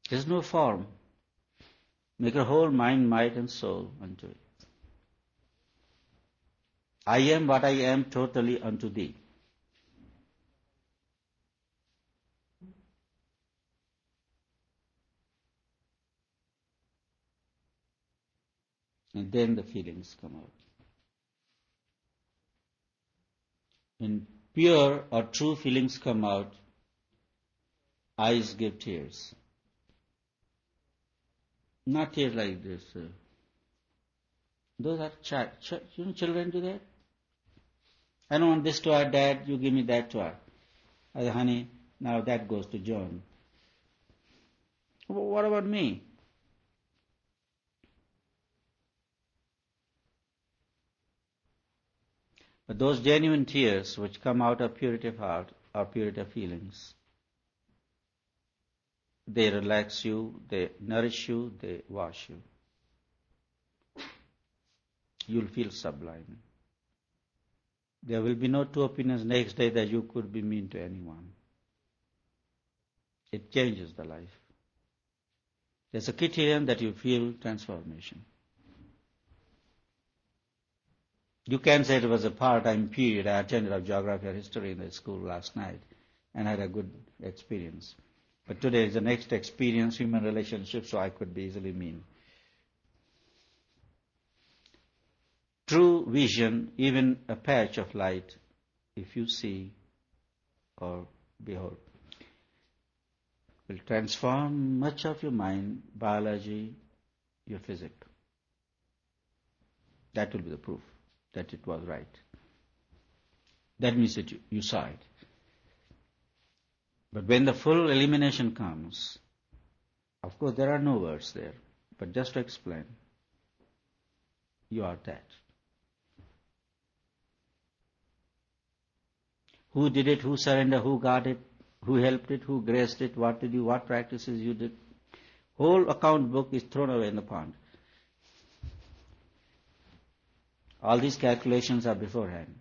There's no form. Make your whole mind, might and soul unto it. I am what I am totally unto thee. And then the feelings come out. When pure or true feelings come out, eyes give tears. Not tears like this. Those are children do that. I don't want this toy, Dad, you give me that toy. I say, honey, now that goes to John. What about me? But those genuine tears which come out of purity of heart or purity of feelings, they relax you, they nourish you, they wash you. You'll feel sublime. There will be no two opinions next day that you could be mean to anyone. It changes the life. There's a criterion that you feel transformation. You can say it was a part-time period. I attended a geography or history in the school last night and had a good experience. But today is the next experience, human relationships, so I could be easily mean. True vision, even a patch of light, if you see or behold, will transform much of your mind, biology, your physics. That will be the proof that it was right. That means that you saw it. But when the full elimination comes, of course there are no words there, but just to explain, you are that. Who did it, who surrendered, who got it, who helped it, who graced it, what did you, what practices you did. Whole account book is thrown away in the pond. All these calculations are beforehand.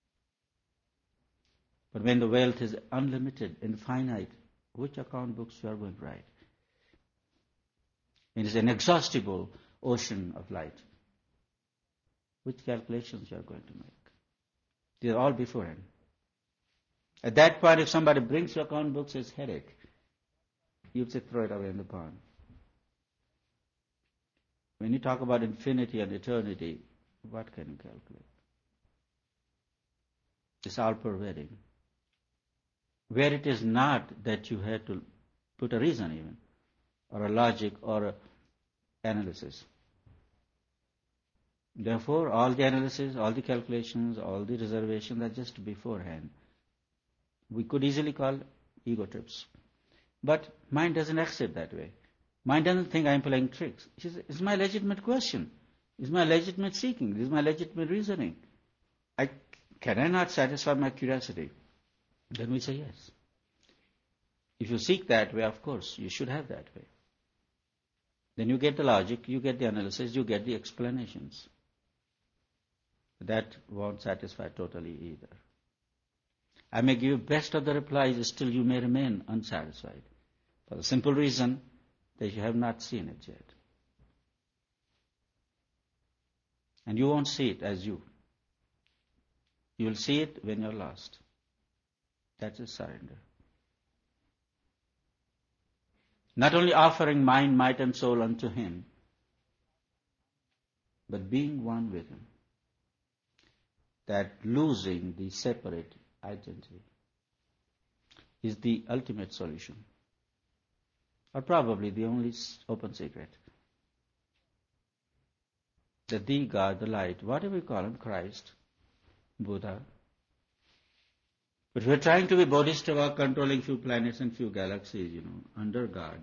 But when the wealth is unlimited, infinite, which account books you are going to write? It is an inexhaustible ocean of light. Which calculations you are going to make? They are all beforehand. At that point, if somebody brings you account books, it's headache. You say throw it away in the pond. When you talk about infinity and eternity, what can you calculate? It's all pervading. Where it is not that you have to put a reason even, or a logic, or an analysis. Therefore, all the analysis, all the calculations, all the reservations are just beforehand. We could easily call ego trips. But mind doesn't accept that way. Mind doesn't think I'm playing tricks. It's my legitimate question. It's my legitimate seeking. This is my legitimate reasoning. Can I not satisfy my curiosity? Then we say yes. If you seek that way, of course, you should have that way. Then you get the logic, you get the analysis, you get the explanations. That won't satisfy totally either. I may give you best of the replies, still you may remain unsatisfied. For the simple reason that you have not seen it yet. And you won't see it as you. You will see it when you're lost. That is surrender. Not only offering mind, might and soul unto Him, but being one with Him. That losing the separate identity is the ultimate solution. Or probably the only open secret. That the God, the light, whatever we call Him, Christ, Buddha. But we're trying to be Bodhisattva, controlling few planets and few galaxies, under God.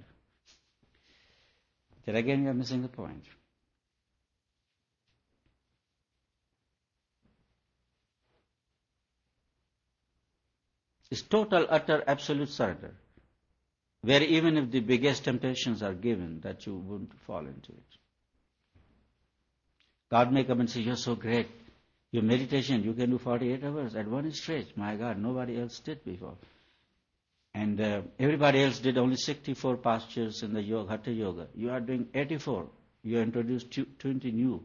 Then again you're missing the point. It's total, utter, absolute surrender. Where even if the biggest temptations are given, that you wouldn't fall into it. God may come and say, you're so great. Your meditation, you can do 48 hours at one stretch. My God, nobody else did before. And everybody else did only 64 postures in the yoga, Hatha Yoga. You are doing 84. You introduced 20 new.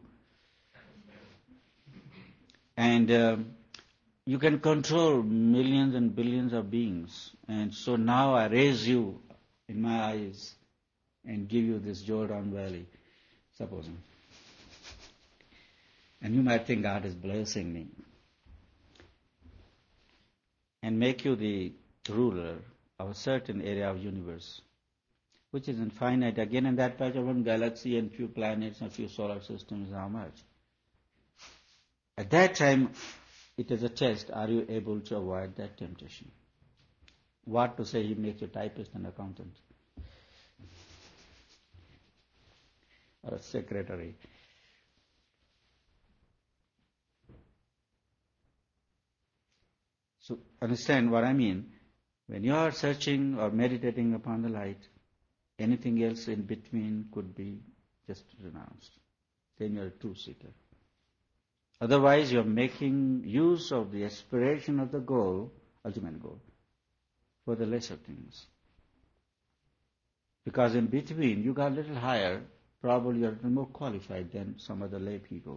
And you can control millions and billions of beings. And so now I raise you in my eyes and give you this Jordan Valley, supposing. And you might think God is blessing me. And make you the ruler of a certain area of universe, which is infinite. Again, in that patch of one galaxy and few planets and few solar systems, how much? At that time, it is a test. Are you able to avoid that temptation? What to say, he makes you typist and accountant. Or a secretary. So, understand what I mean. When you are searching or meditating upon the light, anything else in between could be just renounced. Then you are a true seeker. Otherwise, you are making use of the aspiration of the goal, ultimate goal, for the lesser things. Because in between, you got a little higher, probably you are a little more qualified than some other lay people.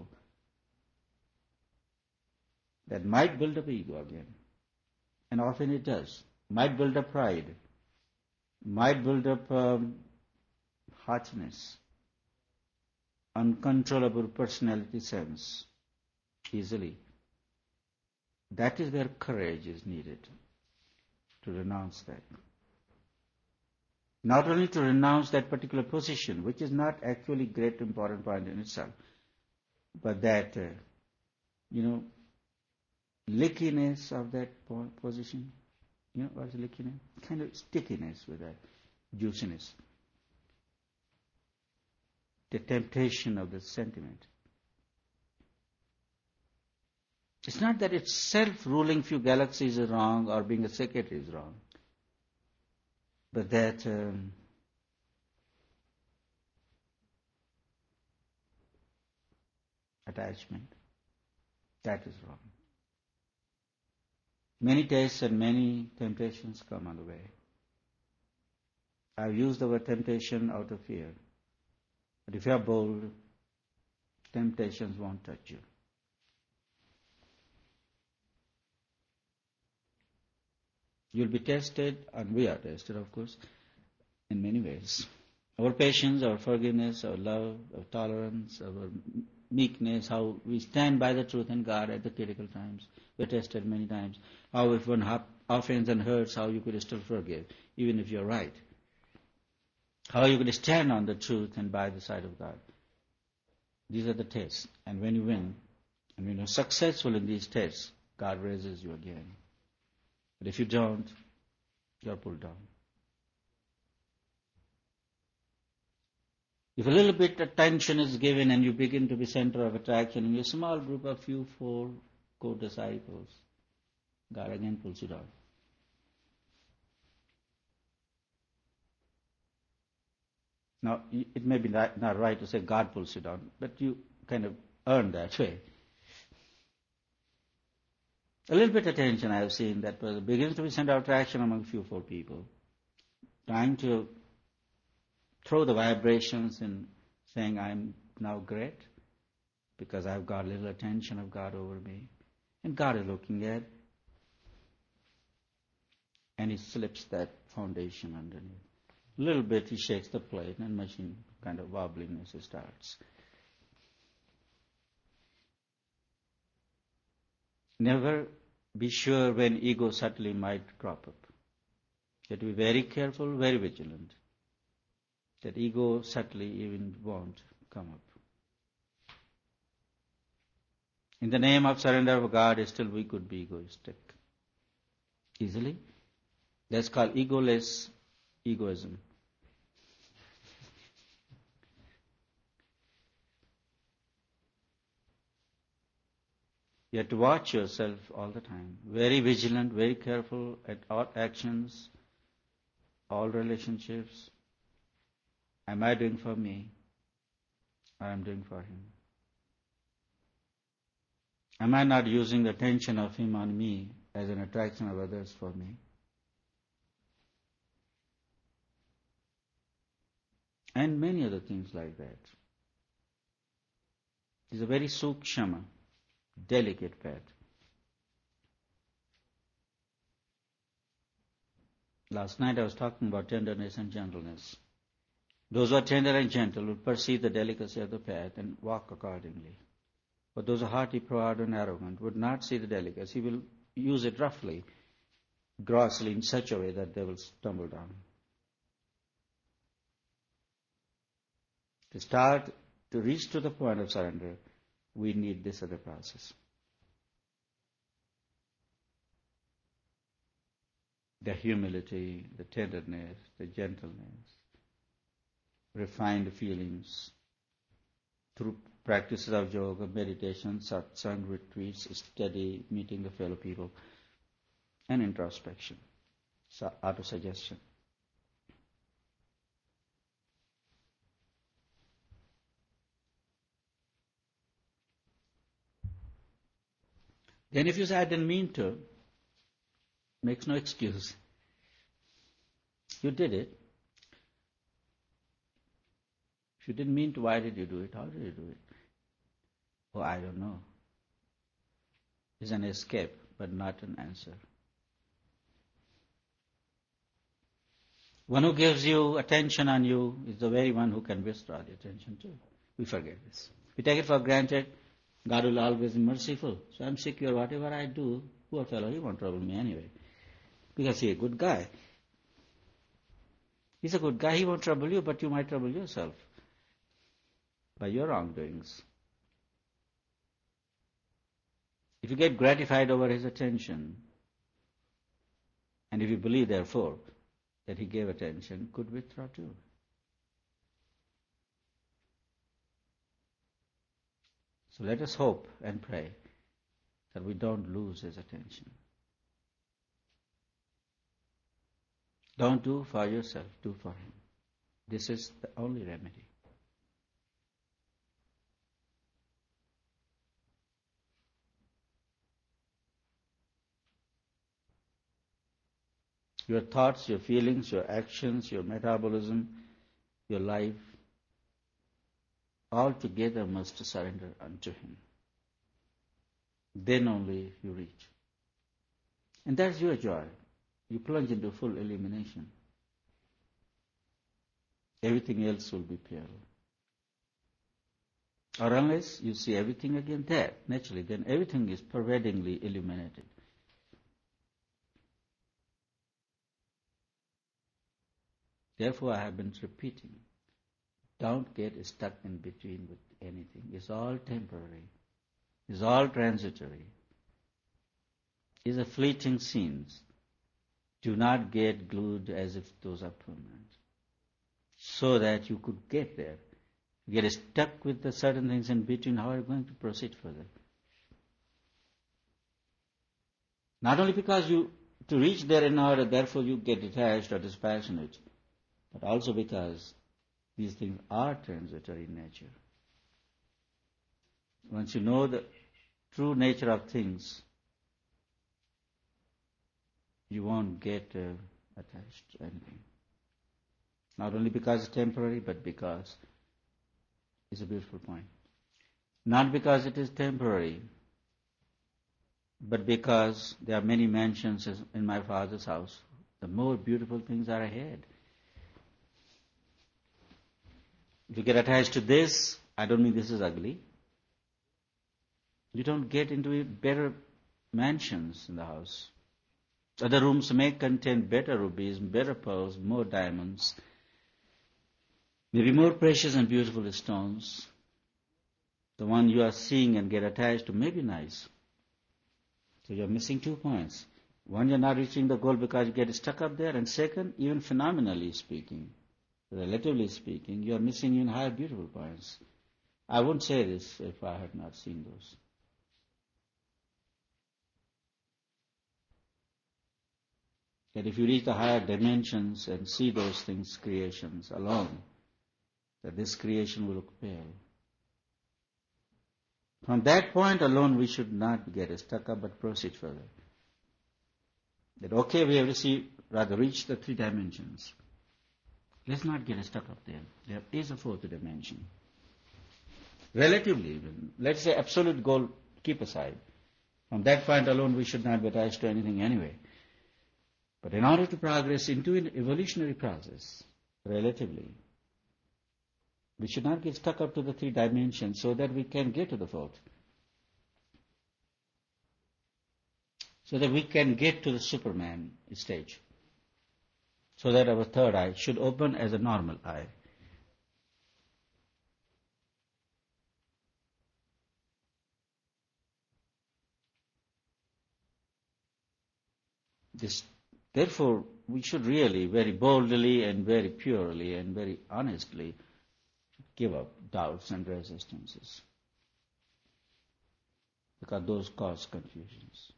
That might build up ego again. And often it does. Might build up pride. Might build up haughtiness. Uncontrollable personality sense. Easily. That is where courage is needed. To renounce that. Not only to renounce that particular position, which is not actually great important point in itself, but that, lickiness of that position. You know what's lickiness? Kind of stickiness with that, juiciness. The temptation of the sentiment. It's not that itself ruling few galaxies is wrong or being a secretary is wrong, but that attachment, that is wrong. Many tests and many temptations come on the way. I've used the word temptation out of fear. But if you are bold, temptations won't touch you. You'll be tested, and we are tested, of course, in many ways. Our patience, our forgiveness, our love, our tolerance, our meekness, how we stand by the truth and God at the critical times. We're tested many times. How if one offends and hurts, how you could still forgive, even if you're right. How you could stand on the truth and by the side of God. These are the tests. And when you win, and when you're successful in these tests, God raises you again. But if you don't, you're pulled down. If a little bit attention is given and you begin to be center of attraction in your small group of few 4 co-disciples, God again pulls you down. Now, it may be not right to say God pulls you down, but you kind of earn that way. A little bit attention I have seen that begins to be center of attraction among few 4 people, trying to throw the vibrations in saying I'm now great because I've got a little attention of God over me. And God is looking at, and He slips that foundation underneath. A little bit He shakes the plate and machine kind of wobbliness starts. Never be sure when ego subtly might crop up. You have to be very careful, very vigilant. That ego subtly even won't come up. In the name of surrender of God, still we could be egoistic. Easily. That's called egoless egoism. You have to watch yourself all the time. Very vigilant, very careful at all actions, all relationships. Am I doing for me? I am doing for Him. Am I not using the attention of Him on me as an attraction of others for me? and many other things like that. It's a very sukshama, delicate path. Last night I was talking about tenderness and gentleness. Those who are tender and gentle will perceive the delicacy of the path and walk accordingly. But those who are haughty, proud, and arrogant would not see the delicacy, will use it roughly, grossly, in such a way that they will stumble down. To reach to the point of surrender, we need this other process. The humility, the tenderness, the gentleness, refined feelings, through practices of yoga, meditation, satsang, retreats, study, meeting the fellow people, and introspection, auto-suggestion. Then if you say, I didn't mean to, makes no excuse. You did it. If you didn't mean to, why did you do it? How did you do it? Oh, I don't know. It's an escape, but not an answer. One who gives you attention on you is the very one who can withdraw the attention too. We forget this. We take it for granted. God will always be merciful. So I'm secure. Whatever I do, poor fellow, he won't trouble me anyway. Because he's a good guy. He's a good guy. He won't trouble you, but you might trouble yourself by your wrongdoings. If you get gratified over his attention, and if you believe, therefore, that he gave attention, could withdraw too. So let us hope and pray that we don't lose his attention. Don't do for yourself, do for him. This is the only remedy. Your thoughts, your feelings, your actions, your metabolism, your life, all together must surrender unto him. Then only you reach. And that's your joy. You plunge into full illumination. Everything else will be pale. Or unless you see everything again there, naturally, then everything is pervadingly illuminated. Therefore, I have been repeating, don't get stuck in between with anything. It's all temporary. It's all transitory. It's a fleeting scenes. Do not get glued as if those are permanent. So that you could get there. You get stuck with the certain things in between, how are you going to proceed further? Not only because to reach there in order, therefore you get detached or dispassionate, but also because these things are transitory in nature. Once you know the true nature of things, you won't get attached to anything. Not only because it's temporary, but because it's a beautiful point. Not because it is temporary, but because there are many mansions in my Father's house. The more beautiful things are ahead. If you get attached to this, I don't mean this is ugly. You don't get into better mansions in the house. Other rooms may contain better rubies, better pearls, more diamonds, maybe more precious and beautiful stones. The one you are seeing and get attached to may be nice. So you're missing 2 points. One, you're not reaching the goal because you get stuck up there. And second, even phenomenally speaking, relatively speaking, you are missing even higher beautiful points. I wouldn't say this if I had not seen those. That if you reach the higher dimensions and see those things, creations alone, that this creation will look pale. From that point alone, we should not get stuck up, but proceed further. That okay, we have reached the 3 dimensions. Let's not get stuck up there. There is a fourth dimension. Relatively even. Let's say absolute goal, keep aside. From that point alone, we should not be attached to anything anyway. But in order to progress into an evolutionary process, relatively, we should not get stuck up to the three dimensions so that we can get to the fourth. So that we can get to the Superman stage. So that our third eye should open as a normal eye. Therefore, we should really very boldly and very purely and very honestly give up doubts and resistances. Because those cause confusions.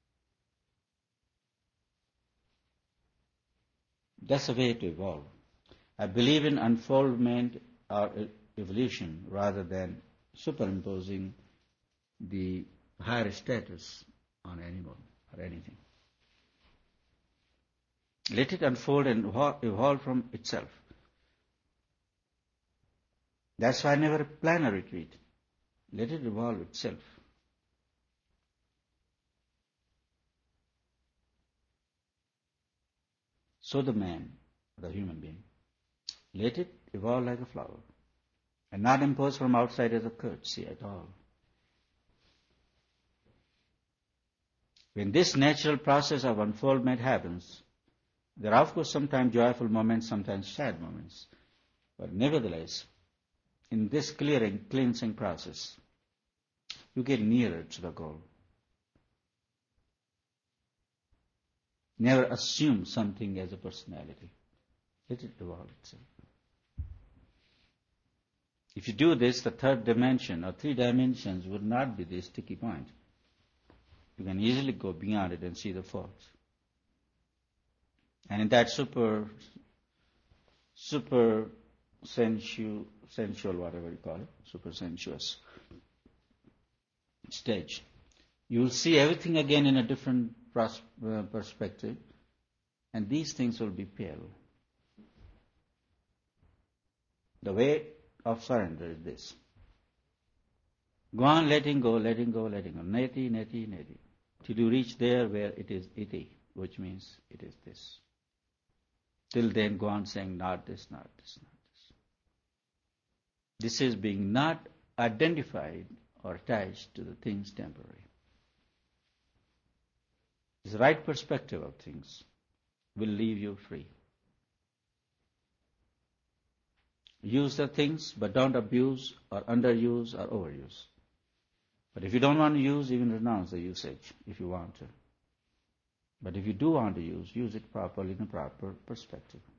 That's a way to evolve. I believe in unfoldment or evolution rather than superimposing the higher status on anyone or anything. Let it unfold and evolve from itself. That's why I never plan a retreat. Let it evolve itself. So the man, the human being, let it evolve like a flower and not impose from outside as a courtesy at all. When this natural process of unfoldment happens, there are of course sometimes joyful moments, sometimes sad moments. But nevertheless, in this clearing, cleansing process, you get nearer to the goal. Never assume something as a personality. Let it evolve itself. If you do this, the third dimension or three dimensions would not be the sticky point. You can easily go beyond it and see the fourth. And in that super sensual, whatever you call it, super sensuous stage, you will see everything again in a different perspective, and these things will be pale. The way of surrender is this. Go on letting go, letting go, letting go. Neti, neti, neti. Till you reach there where it is iti, which means it is this. Till then go on saying not this, not this, not this. This is being not identified or attached to the things temporary. This right perspective of things will leave you free. Use the things, but don't abuse or underuse or overuse. But if you don't want to use, even renounce the usage if you want to. But if you do want to use it properly in a proper perspective.